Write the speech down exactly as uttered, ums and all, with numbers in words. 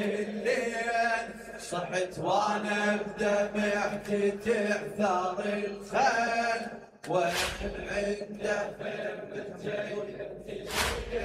الليل صحت وانا بدمعت تعثر الخيل، وين عنده